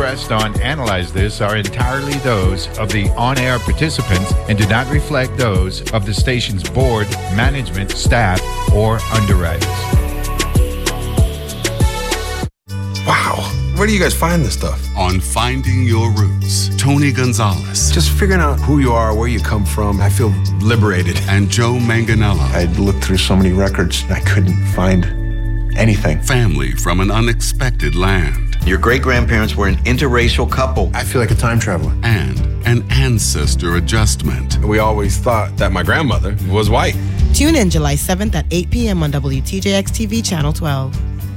expressed on Analyze This are entirely those of the on-air participants and do not reflect those of the station's board, management, staff, or underwriters. Wow. Where do you guys find this stuff? On Finding Your Roots, Tony Gonzalez. Just figuring out who you are, where you come from, I feel liberated. And Joe Manganiello. I'd looked through so many records, I couldn't find anything. Family from an unexpected land. Your great-grandparents were an interracial couple. I feel like a time traveler. And an ancestor adjustment. We always thought that my grandmother was white. Tune in July 7th at 8 p.m. on WTJX TV Channel 12.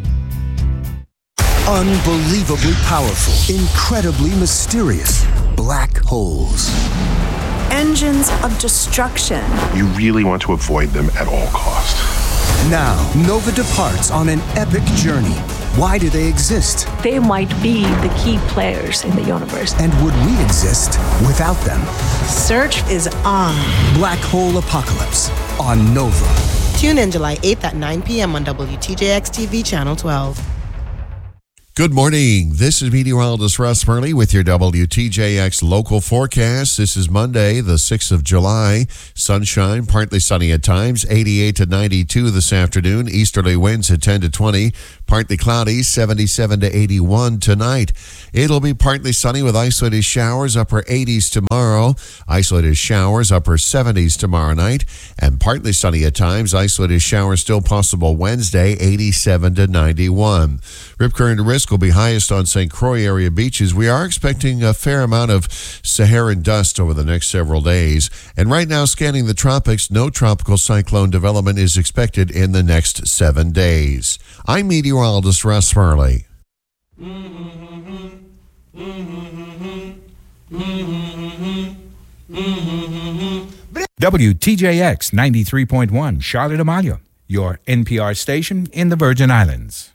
Unbelievably powerful, incredibly mysterious black holes. Engines of destruction. You really want to avoid them at all costs. Now, Nova departs on an epic journey. Why do they exist? They might be the key players in the universe. And would we exist without them? Search is on. Black Hole Apocalypse on Nova. Tune in July 8th at 9 p.m. on WTJX TV Channel 12. Good morning. This is meteorologist Russ Murley with your WTJX local forecast. This is Monday, the 6th of July. Sunshine, partly sunny at times, 88 to 92 this afternoon. Easterly winds at 10 to 20. Partly cloudy, 77 to 81 tonight. It'll be partly sunny with isolated showers, upper 80s tomorrow. Isolated showers, upper 70s tomorrow night. And partly sunny at times, isolated showers still possible Wednesday, 87 to 91. Rip current risk will be highest on St. Croix area beaches. We are expecting a fair amount of Saharan dust over the next several days. And right now, scanning the tropics, no tropical cyclone development is expected in the next 7 days. I'm meteorologist Russ Murley. WTJX 93.1 Charlotte Amalia, your NPR station in the Virgin Islands.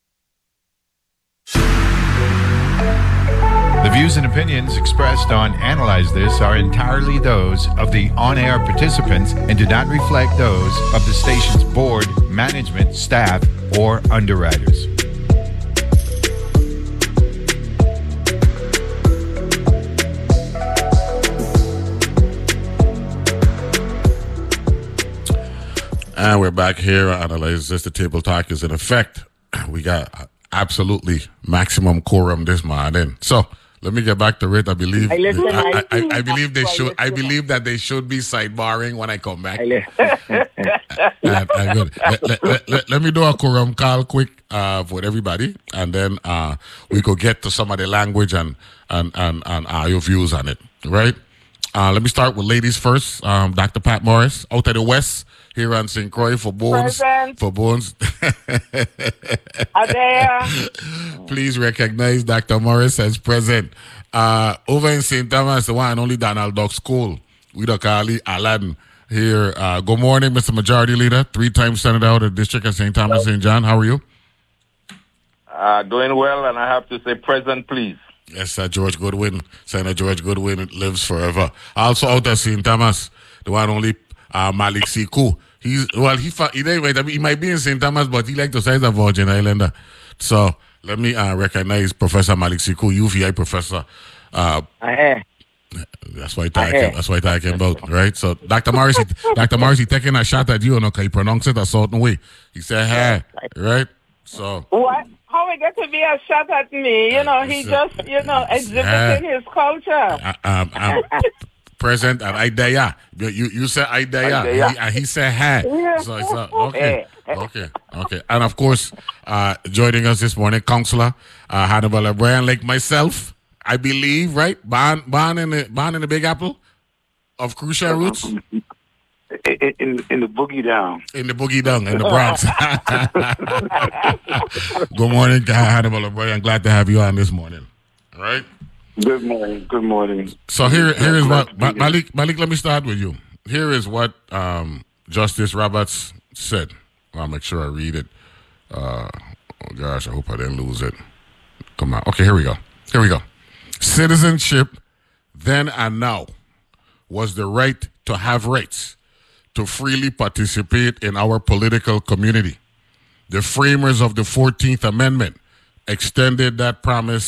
The views and opinions expressed on Analyze This are entirely those of the on-air participants and do not reflect those of the station's board, management, staff, or underwriters. And we're back here. Analyze This. The Table Talk is in effect. We got absolutely maximum quorum this morning. So let me get back to it. I believe I believe they should. I believe that they should be sidebarring when I come back. Let me do a quorum call quick for everybody, and then we could get to some of the language and your views on it. Right? Let me start with ladies first. Dr. Pat Morris out of the West. Here on St. Croix for Bones. Present. For Bones. Adea. Please recognize Dr. Morris as present. Over in St. Thomas, the one and only Donald Duck School. We don't call it Aladdin here. Good morning, Mr. Majority Leader, 3-time Senator out of the District of St. Thomas, St. John. How are you? Doing well, and I have to say present, please. Yes, George Goodwin. Senator George Goodwin lives forever. Also out of St. Thomas, the one and only Malik Siku. He might be in St. Thomas, but he like to say he's a Virgin Islander. So let me recognize Professor Malik Siku, UVI professor. That's why I came about, right? So Dr. Morris, taking a shot at you, okay? He pronounced it a certain way. He said, "Hey," right? So what? How it get to be a shot at me? He just exhibiting his culture. Present and Idea. You said Idea. He said hi. So I said, okay. And of course, joining us this morning, Councillor Hannibal O'Brien, like myself, I believe, right? Born in the Big Apple of Crucial Roots. In the Boogie Down. In the Boogie Down, in the Bronx. Good morning, Hannibal O'Brien. Glad to have you on this morning. All right? Good morning. So here is what Malik. Let me start with you. Here is what Justice Roberts said. I'll make sure I read it. Oh gosh, I hope I didn't lose it. Come on. Okay, here we go. Citizenship, then and now, was the right to have rights, to freely participate in our political community. The framers of the 14th Amendment extended that promise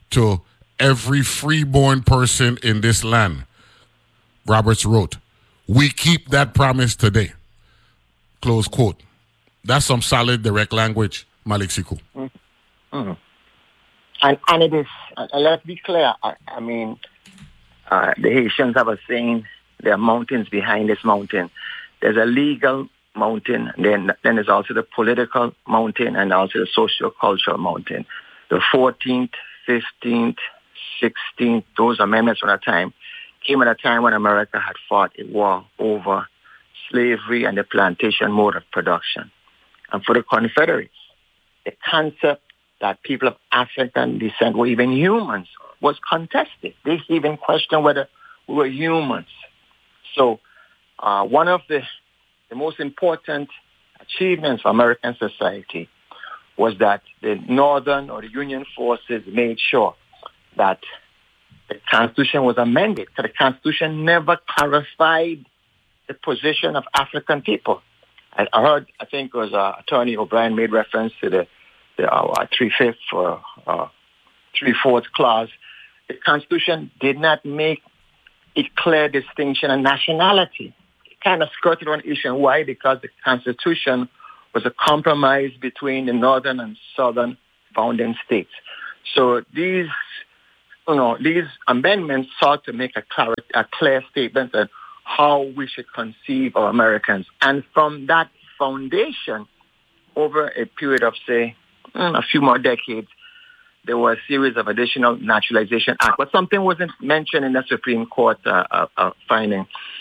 to every freeborn person in this land. Roberts wrote, "We keep that promise today." Close quote. That's some solid direct language, Malik Siku. Mm-hmm. And it is, let's be clear, I mean, the Haitians have a saying, there are mountains behind this mountain. There's a legal mountain, then there's also the political mountain and also the socio-cultural mountain. The 14th, 15th, 16th, those amendments from that time came at a time when America had fought a war over slavery and the plantation mode of production. And for the Confederates, the concept that people of African descent were even humans was contested. They even questioned whether we were humans. So one of the most important achievements for American society was that the Northern or the Union forces made sure that the Constitution was amended. So the Constitution never clarified the position of African people. I heard, I think it was Attorney O'Brien made reference to the 3/5 or 3/4 clause. The Constitution did not make a clear distinction of nationality. It kind of skirted on issue. And why? Because the Constitution was a compromise between the Northern and Southern founding states. So these amendments sought to make a clear statement on how we should conceive of Americans. And from that foundation, over a period of, say, a few more decades, there were a series of additional naturalization acts. But something wasn't mentioned in the Supreme Court finding.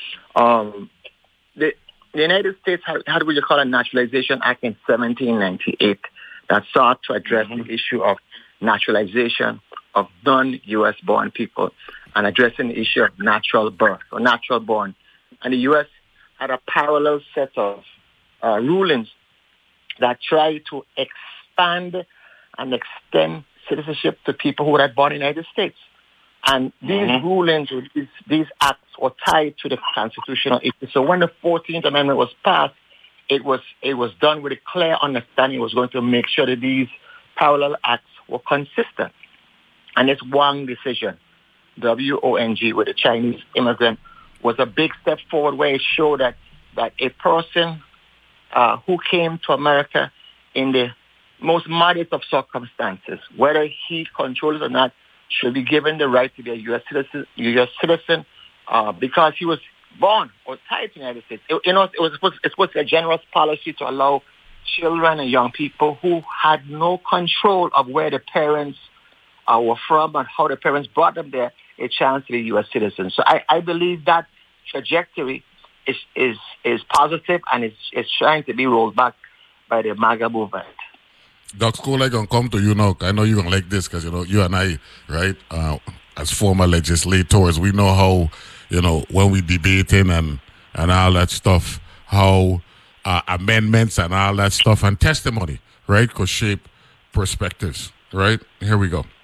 The United States had what you call a Naturalization Act in 1798 that sought to address the issue of naturalization of non-U.S. born people and addressing the issue of natural birth or natural born. And the U.S. had a parallel set of rulings that tried to expand and extend citizenship to people who were born in the United States. And these rulings, these acts were tied to the constitutional issue. So when the 14th Amendment was passed, it was done with a clear understanding. It was going to make sure that these parallel acts were consistent. And this Wong decision, W-O-N-G, with the Chinese immigrant, was a big step forward where it showed that a person who came to America in the most modest of circumstances, whether he controls or not, should be given the right to be a U.S. citizen because he was born or tied to the United States. It's supposed to be a generous policy to allow children and young people who had no control of where the parents were from and how the parents brought them there a chance to be U.S. citizens. So I believe that trajectory is positive and is trying to be rolled back by the MAGA movement. Doc School, I'm going to come to you now. I know you're going to like this because, you and I, right, as former legislators, we know how, when we debating and all that stuff, how amendments and all that stuff and testimony, right, could shape perspectives, right? Here we go.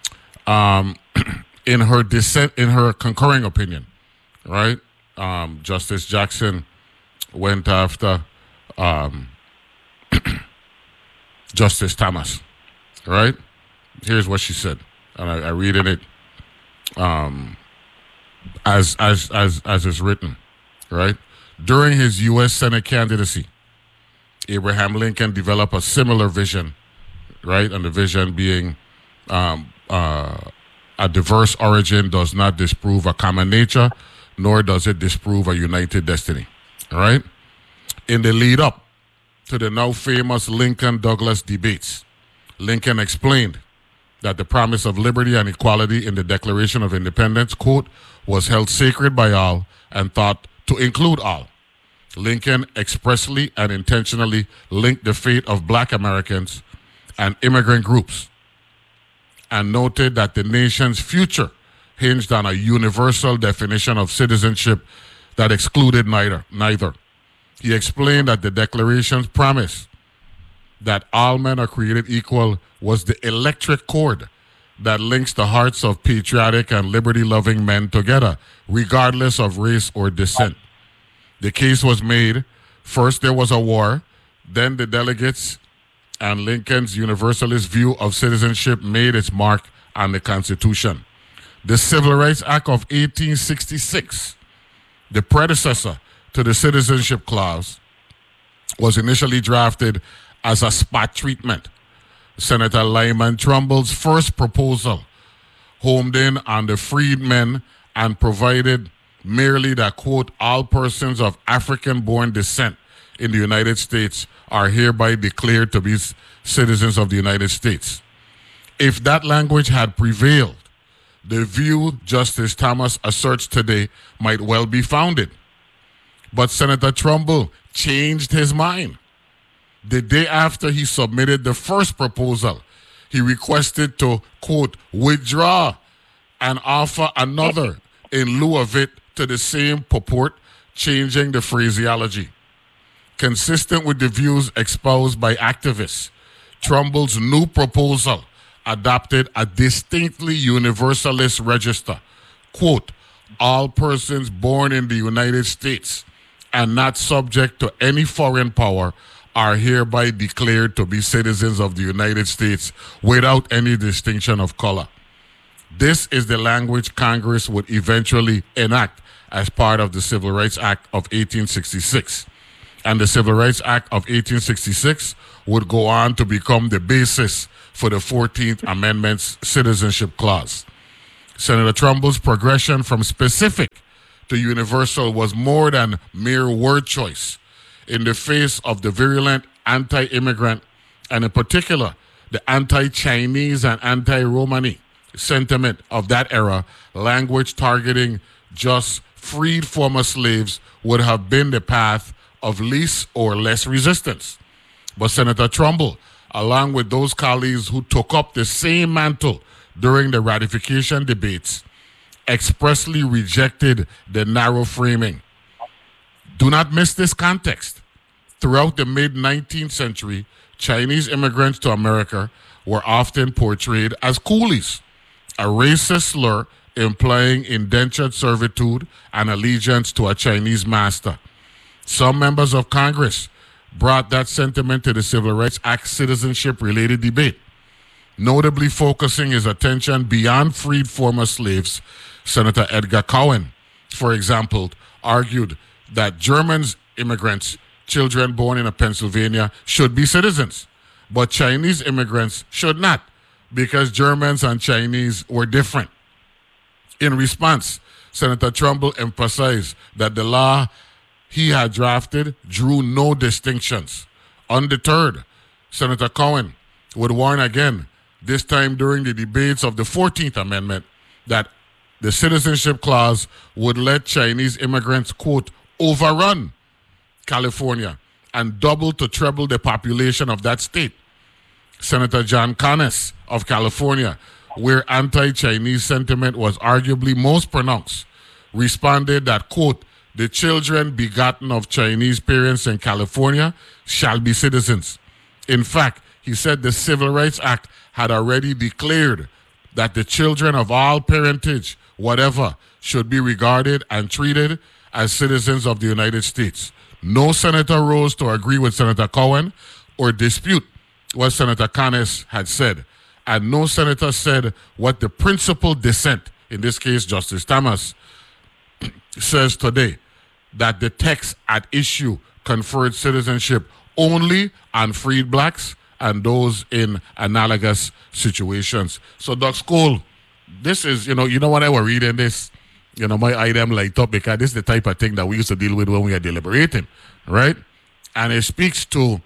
In her concurring opinion, right, Justice Jackson went after Justice Thomas, right? Here's what she said, and I read in it as is written, right? During his U.S. Senate candidacy, Abraham Lincoln developed a similar vision, right? And the vision being a diverse origin does not disprove a common nature, nor does it disprove a united destiny, all right? In the lead up to the now famous Lincoln-Douglas debates, Lincoln explained that the promise of liberty and equality in the Declaration of Independence, quote, was held sacred by all and thought to include all. Lincoln expressly and intentionally linked the fate of Black Americans and immigrant groups and noted that the nation's future hinged on a universal definition of citizenship that excluded neither. He explained that the Declaration's promise that all men are created equal was the electric cord that links the hearts of patriotic and liberty-loving men together, regardless of race or descent. The case was made. First there was a war, then the delegates and Lincoln's universalist view of citizenship made its mark and the Constitution. The Civil Rights Act of 1866, the predecessor to the Citizenship Clause, was initially drafted as a spot treatment. Senator Lyman Trumble's first proposal homed in on the freedmen and provided merely that, quote, all persons of African-born descent in the United States are hereby declared to be citizens of the United States. If that language had prevailed, the view Justice Thomas asserts today might well be founded. But Senator Trumbull changed his mind. The day after he submitted the first proposal, he requested to, quote, withdraw and offer another in lieu of it to the same purport, changing the phraseology. Consistent with the views espoused by activists, Trumbull's new proposal adopted a distinctly universalist register, quote, all persons born in the United States and not subject to any foreign power are hereby declared to be citizens of the United States without any distinction of color. This is the language Congress would eventually enact as part of the Civil Rights Act of 1866. And the Civil Rights Act of 1866 would go on to become the basis for the 14th Amendment's Citizenship Clause. Senator Trumbull's progression from specific to universal was more than mere word choice. In the face of the virulent anti-immigrant, and in particular, the anti-Chinese and anti-Romani sentiment of that era, language targeting just freed former slaves would have been the path of least or less resistance. But Senator Trumbull, along with those colleagues who took up the same mantle during the ratification debates, expressly rejected the narrow framing. Do not miss this context. Throughout the mid-19th century, Chinese immigrants to America were often portrayed as coolies, a racist slur implying indentured servitude and allegiance to a Chinese master. Some members of Congress brought that sentiment to the Civil Rights Act citizenship-related debate, notably focusing his attention beyond freed former slaves. Senator Edgar Cowan, for example, argued that Germans, immigrants, children born in Pennsylvania should be citizens, but Chinese immigrants should not, because Germans and Chinese were different. In response, Senator Trumbull emphasized that the law he had drafted drew no distinctions. Undeterred, Senator Cowan would warn again, this time during the debates of the 14th Amendment, that the Citizenship Clause would let Chinese immigrants, quote, overrun California and double to treble the population of that state. Senator John Conness of California, where anti-Chinese sentiment was arguably most pronounced, responded that, quote, the children begotten of Chinese parents in California shall be citizens. In fact, he said the Civil Rights Act had already declared that the children of all parentage, whatever, should be regarded and treated as citizens of the United States. No senator rose to agree with Senator Cowan or dispute what Senator Conness had said. And no senator said what the principal dissent, in this case Justice Thomas, says today, that the text at issue conferred citizenship only on freed blacks and those in analogous situations. So, Doc School, this is, you know when I was reading this, my eye them light up, because this is the type of thing that we used to deal with when we are deliberating, right? And it speaks to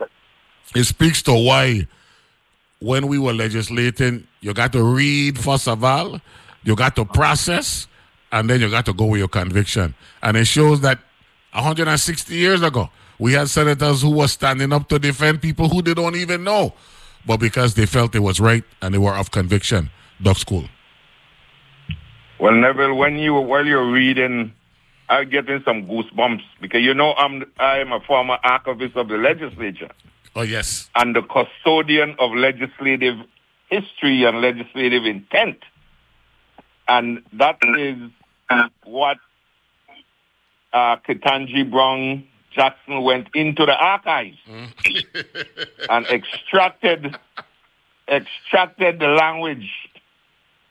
why when we were legislating, you got to read first of all, you got to process, and then you got to go with your conviction. And it shows that 160 years ago, we had senators who were standing up to defend people who they don't even know, but because they felt it was right and they were of conviction. Doc School. Well, Neville, while you're reading, I'm getting some goosebumps because I'm a former archivist of the legislature. Oh, yes. And the custodian of legislative history and legislative intent. And that is what Ketanji Brown Jackson went into the archives and extracted the language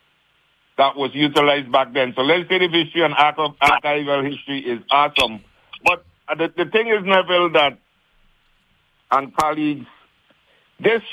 that was utilized back then. So legislative history and archival history is awesome. But the thing is, Neville, that, and colleagues, this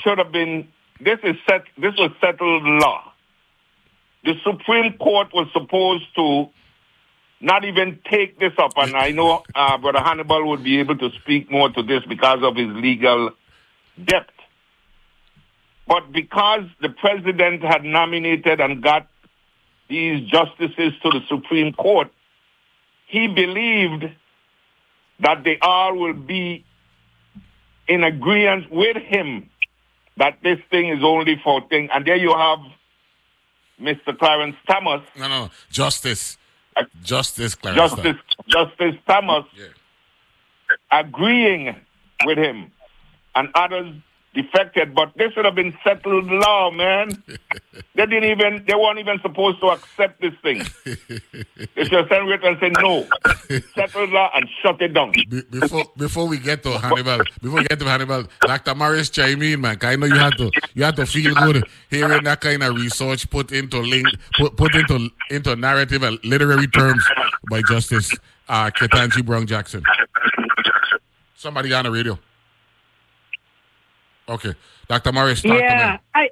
was settled law. The Supreme Court was supposed to not even take this up, and I know Brother Hannibal would be able to speak more to this because of his legal depth. But because the president had nominated and got these justices to the Supreme Court, he believed that they all will be in agreement with him that this thing is only for thing. And there you have Mr. Clarence Thomas. No, Justice Clarence. Justice Thomas agreeing with him, and others defected. But this should have been settled law, man. They weren't even supposed to accept this thing. They should send it and say no. Settled law and shut it down. Before we get to Hannibal, Dr. Morris chime in, man. I know you had to feel good hearing that kind of research put into narrative and literary terms by Justice Ketanji Brown Jackson. Somebody on the radio. Okay. Dr. Morris, talk to me.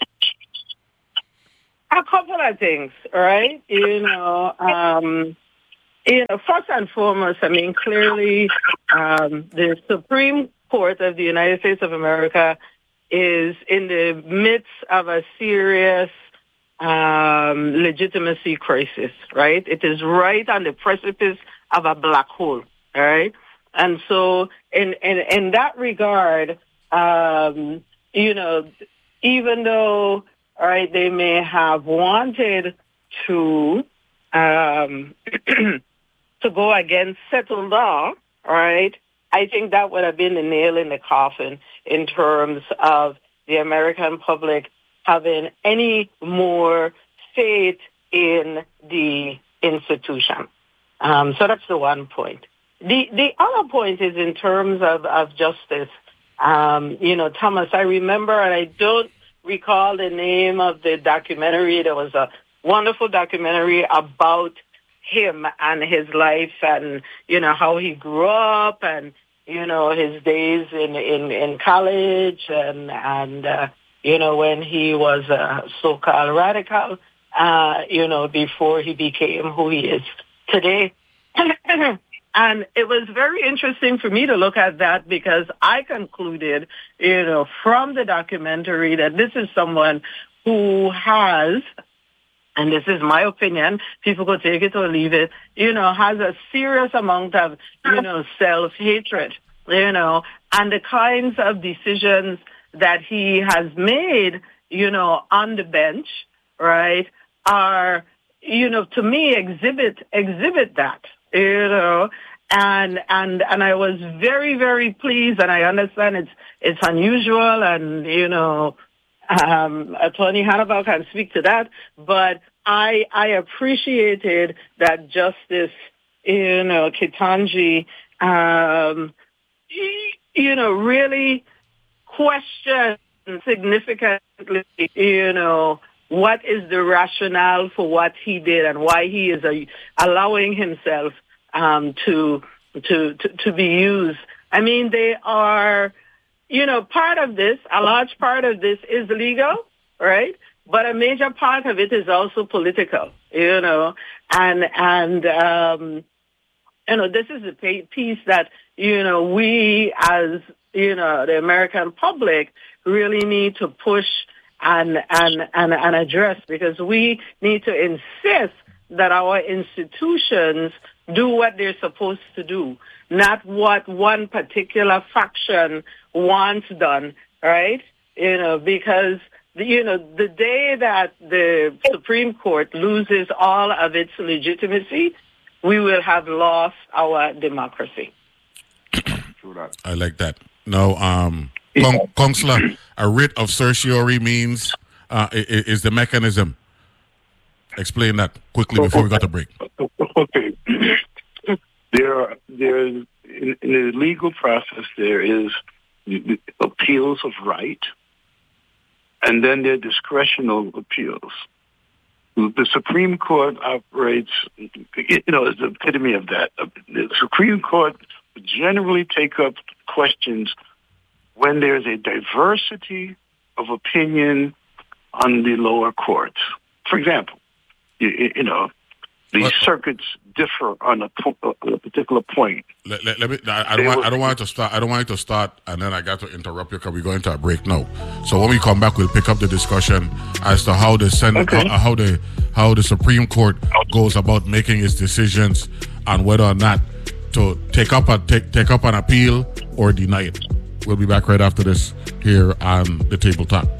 A couple of things, right? First and foremost, I mean, clearly the Supreme Court of the United States of America is in the midst of a serious legitimacy crisis, right? It is right on the precipice of a black hole, all right? And so in that regard, even though, all right, they may have wanted to to go against settled law, all right, I think that would have been the nail in the coffin in terms of the American public having any more faith in the institution. So that's the one point. The other point is in terms of justice. Thomas, I remember, and I don't recall the name of the documentary. There was a wonderful documentary about him and his life and, how he grew up and, his days in college and when he was a so-called radical, before he became who he is today. And it was very interesting for me to look at that because I concluded, from the documentary that this is someone who has, and this is my opinion, people could take it or leave it, has a serious amount of, self-hatred, and the kinds of decisions that he has made, on the bench, right, are, to me exhibit that. And I was very, very pleased, and I understand it's unusual, and Attorney Hannibal can speak to that, but I appreciated that Justice, Ketanji, really questioned significantly, what is the rationale for what he did and why he is allowing himself to be used. I mean, they are, part of this, a large part of this is legal, right? But a major part of it is also political, and this is a piece that, we as, the American public really need to push and address, because we need to insist that our institutions do what they're supposed to do, not what one particular faction wants done, right? Because, the day that the Supreme Court loses all of its legitimacy, we will have lost our democracy. I like that. No, Consular, a writ of certiorari means is the mechanism. Explain that quickly before we got to break. Okay. There in the legal process, there is the appeals of right, and then there are discretional appeals. The Supreme Court operates, is the epitome of that. The Supreme Court would generally take up questions when there's a diversity of opinion on the lower courts. For example, the circuits differ on a particular point. I don't want to start, and then I got to interrupt you because we're going to a break now. So when we come back, we'll pick up the discussion as to how the Senate, how the Supreme Court goes about making its decisions on whether or not to take up an appeal or deny it. We'll be back right after this here on the Table Talk.